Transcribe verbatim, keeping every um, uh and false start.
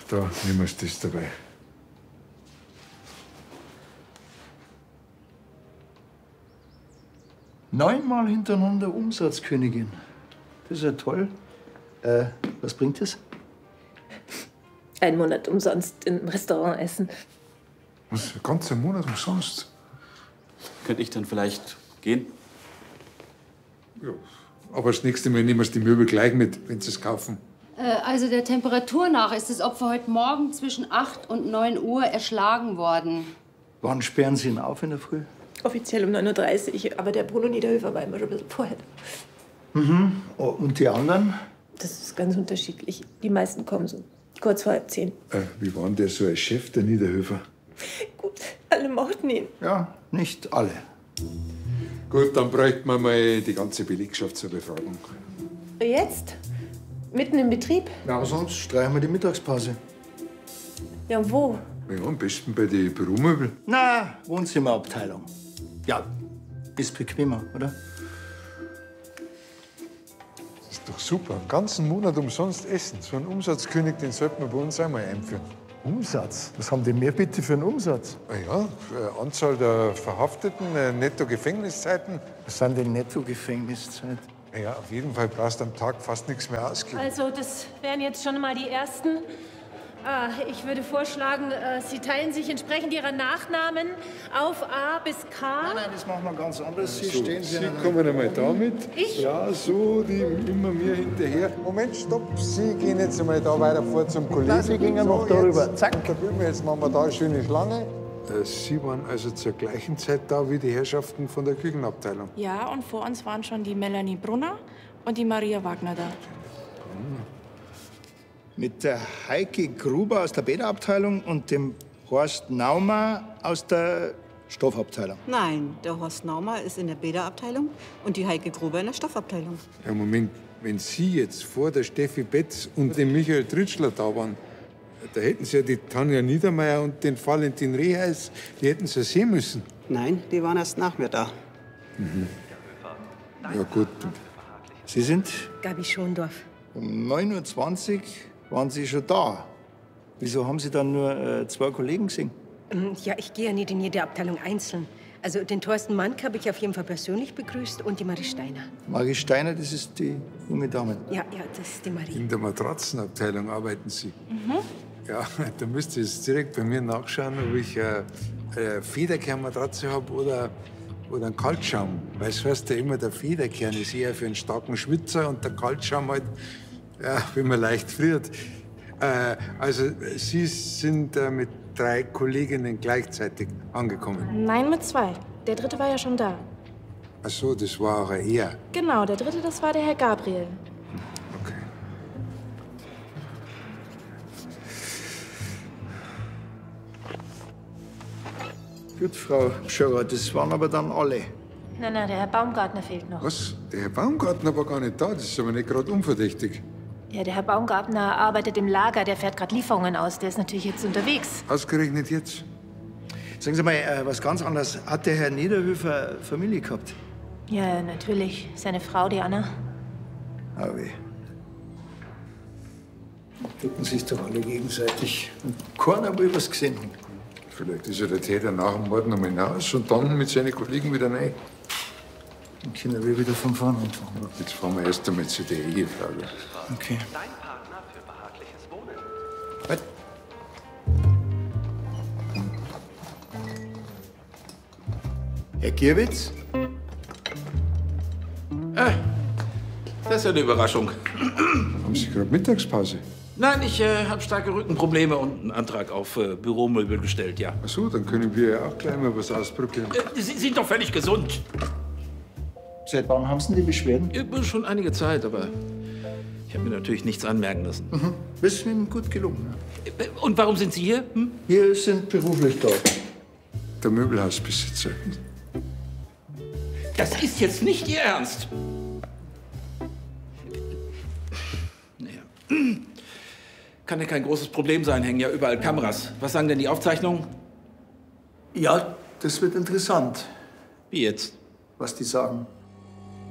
Da, nehmen wir das dabei. Neunmal hintereinander Umsatzkönigin. Das ist ja toll. Äh, was bringt das? Einen Monat umsonst im Restaurant essen. Was? Ein ganzer Monat umsonst? Könnte ich dann vielleicht gehen? Ja. Aber das nächste Mal nehmen wir die Möbel gleich mit, wenn Sie es kaufen. Äh, also der Temperatur nach ist das Opfer heute Morgen zwischen acht und neun Uhr erschlagen worden. Wann sperren Sie ihn auf in der Früh? Offiziell um neun Uhr dreißig, aber der Bruno Niederhöfer war immer schon ein bisschen vorher. Mhm. Oh, und die anderen? Das ist ganz unterschiedlich. Die meisten kommen so kurz vor halb zehn. Äh, wie war denn der so als Chef, der Niederhöfer? Gut, alle mochten ihn. Ja, nicht alle. Gut, dann bräuchten wir mal die ganze Belegschaft zur Befragung. Jetzt? Mitten im Betrieb? Ja, sonst streichen wir die Mittagspause. Ja, und wo? Ja, am besten bei den Büromöbeln. Na, Wohnzimmerabteilung. Ja, ist bequemer, oder? Das ist doch super. Einen ganzen Monat umsonst essen. So einen Umsatzkönig, den sollten wir bei uns einmal einführen. Umsatz? Was haben die mehr bitte für einen Umsatz? Na ja, äh, Anzahl der Verhafteten, äh, Netto-Gefängniszeiten. Was sind denn Netto-Gefängniszeiten? Ja, auf jeden Fall brauchst du am Tag fast nichts mehr ausgeben. Also, das wären jetzt schon mal die ersten. Ah, ich würde vorschlagen, äh, Sie teilen sich entsprechend Ihrer Nachnamen auf A bis K. Nein, nein, das machen wir ganz anders. Sie So, stehen Sie Sie kommen einmal damit. Ich? Ja, so, die immer mir hinterher. Moment, stopp. Sie gehen jetzt einmal da weiter vor zum Kollegen. Nein, Sie gehen ja noch so, darüber. Jetzt, Zack. Da drüben, jetzt machen wir da eine schöne Schlange. Äh, Sie waren also zur gleichen Zeit da wie die Herrschaften von der Küchenabteilung. Ja, und vor uns waren schon die Melanie Brunner und die Maria Wagner da. Mit der Heike Gruber aus der Bäderabteilung und dem Horst Naumer aus der Stoffabteilung. Nein, der Horst Naumer ist in der Bäderabteilung und die Heike Gruber in der Stoffabteilung. Ja, Moment, wenn Sie jetzt vor der Steffi Betz und dem Michael Tritschler da waren, da hätten Sie ja die Tanja Niedermeyer und den Valentin Reheis, die hätten Sie ja sehen müssen. Nein, die waren erst nach mir da. Mhm. Ja, gut. Sie sind Gabi Schondorf. um neun Uhr zwanzig waren Sie schon da. Wieso haben Sie dann nur äh, zwei Kollegen gesehen? Ja, ich gehe ja nicht in jede Abteilung einzeln. Also den Thorsten Mank habe ich auf jeden Fall persönlich begrüßt und die Marie Steiner. Marie Steiner, das ist die junge Dame. Ja, ja, das ist die Marie. In der Matratzenabteilung arbeiten Sie. Mhm. Ja, da müsst ihr jetzt direkt bei mir nachschauen, ob ich äh, eine Federkernmatratze habe oder, oder einen Kaltschaum. Weil es heißt ja immer, der Federkern ist eher für einen starken Schwitzer und der Kaltschaum halt, ja, wenn man leicht friert. Äh, also Sie sind äh, mit drei Kolleginnen gleichzeitig angekommen. Nein, mit zwei. Der dritte war ja schon da. Ach so, das war auch er. Genau, der dritte, das war der Herr Gabriel. Okay. Gut, Frau Schörer, das waren aber dann alle. Nein, nein, der Herr Baumgartner fehlt noch. Was? Der Herr Baumgartner war gar nicht da. Das ist aber nicht gerade unverdächtig. Ja, der Herr Baumgartner arbeitet im Lager. Der fährt gerade Lieferungen aus. Der ist natürlich jetzt unterwegs. Ausgerechnet jetzt? Sagen Sie mal, äh, was ganz anderes. Hat der Herr Niederhöfer Familie gehabt? Ja, natürlich. Seine Frau, die Anna. Ah, weh. Drücken sich doch alle gegenseitig. Und keiner will was gesehen haben. Vielleicht ist ja der Täter nach dem Mord noch mal hinaus und dann mit seinen Kollegen wieder rein. Die Kinder will wieder von vorne anfangen. Jetzt fahren wir erst einmal zu der Ehefrage. Okay. Dein Partner für behagliches Wohnen. Was? Herr Gierwitz? Ah, das ist ja eine Überraschung. Haben Sie gerade Mittagspause? Nein, ich äh, habe starke Rückenprobleme und einen Antrag auf äh, Büromöbel gestellt, ja. Ach so, dann können wir ja auch gleich mal was ausprobieren. Äh, Sie sind doch völlig gesund. Seit wann haben Sie denn die Beschwerden? Äh, schon einige Zeit, aber ich habe mir natürlich nichts anmerken lassen. Mhm. Das ist Ihnen gut gelungen. Äh, Und warum sind Sie hier? Hm? Wir sind beruflich da. Der Möbelhausbesitzer. Das ist jetzt nicht Ihr Ernst. Naja. Kann ja kein großes Problem sein, hängen ja überall Kameras. Was sagen denn die Aufzeichnungen? Ja, das wird interessant. Wie jetzt? Was die sagen.